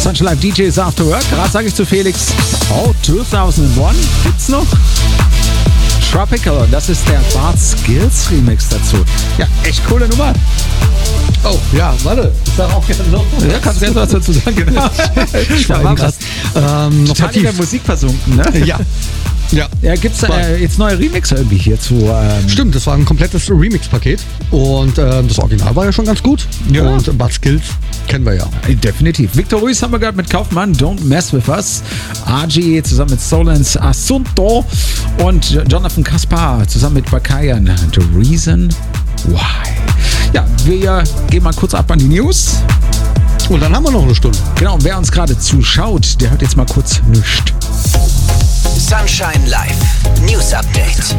Sunshine Live DJs After Work. Gerade sage ich zu Felix, 2001 gibt's noch. Tropical, das ist der Bart Skills Remix dazu. Ja, echt coole Nummer. Oh, ja, warte. Ich sag auch gerne noch. Ja, kannst gerne was dazu sagen. Genau. Ich war was. Total in der Musik versunken, ne? Ja. Ja, gibt's jetzt neue Remixer irgendwie hier zu? Stimmt, das war ein komplettes Remix-Paket und das Original war ja schon ganz gut. Ja. Und Bad Skills kennen wir ja. Definitiv. Victor Ruiz haben wir gehört mit Kaufmann, Don't Mess With Us. RG zusammen mit Solens Asunto und Jonathan Kaspar zusammen mit Bakayan, The Reason Why. Ja, wir gehen mal kurz ab an die News. Und dann haben wir noch eine Stunde. Genau, und wer uns gerade zuschaut, der hört jetzt mal kurz nichts. Sunshine Live News Update.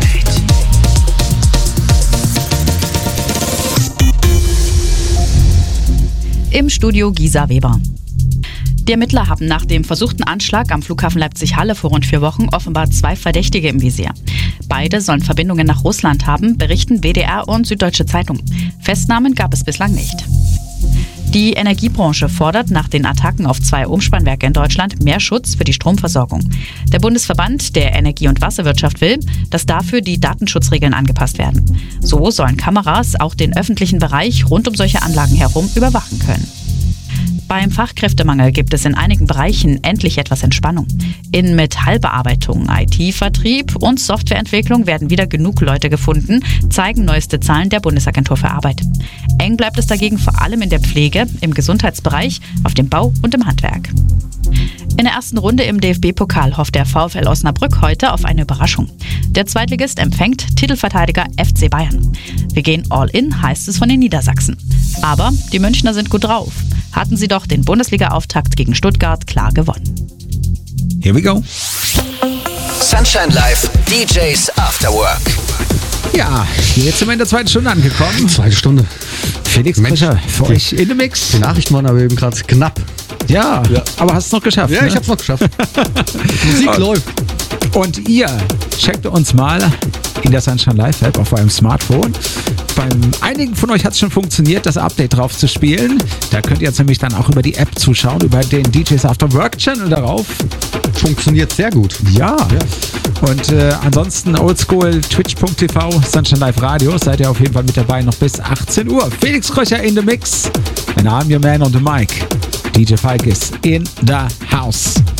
Im Studio Gisa Weber. Die Ermittler haben nach dem versuchten Anschlag am Flughafen Leipzig-Halle vor rund 4 Wochen offenbar 2 Verdächtige im Visier. Beide sollen Verbindungen nach Russland haben, berichten WDR und Süddeutsche Zeitung. Festnahmen gab es bislang nicht. Die Energiebranche fordert nach den Attacken auf 2 Umspannwerke in Deutschland mehr Schutz für die Stromversorgung. Der Bundesverband der Energie- und Wasserwirtschaft will, dass dafür die Datenschutzregeln angepasst werden. So sollen Kameras auch den öffentlichen Bereich rund um solche Anlagen herum überwachen können. Beim Fachkräftemangel gibt es in einigen Bereichen endlich etwas Entspannung. In Metallbearbeitung, IT-Vertrieb und Softwareentwicklung werden wieder genug Leute gefunden, zeigen neueste Zahlen der Bundesagentur für Arbeit. Eng bleibt es dagegen vor allem in der Pflege, im Gesundheitsbereich, auf dem Bau und im Handwerk. In der ersten Runde im DFB-Pokal hofft der VfL Osnabrück heute auf eine Überraschung. Der Zweitligist empfängt Titelverteidiger FC Bayern. Wir gehen all in, heißt es von den Niedersachsen. Aber die Münchner sind gut drauf. Hatten sie doch den Bundesliga-Auftakt gegen Stuttgart klar gewonnen. Here we go. Sunshine Live DJs After Work. Ja, jetzt sind wir in der 2. Stunde angekommen. 2 Stunde. Felix Krischer für euch in the Mix. Die Nachrichten waren aber eben gerade knapp. Ja, aber hast es noch geschafft. Ja, ne? ich hab's noch geschafft. Musik läuft. Und ihr checkt uns mal in der Sunshine Live App auf eurem Smartphone. Bei einigen von euch hat es schon funktioniert, das Update drauf zu spielen. Da könnt ihr jetzt nämlich dann auch über die App zuschauen, über den DJs After Work Channel darauf. Funktioniert sehr gut. Ja. Und ansonsten oldschool twitch.tv, Sunshine Live Radio, seid ihr auf jeden Fall mit dabei noch bis 18 Uhr. Felix Kröcher in the Mix. And I'm your man on the mic. DJ Falk is in the house.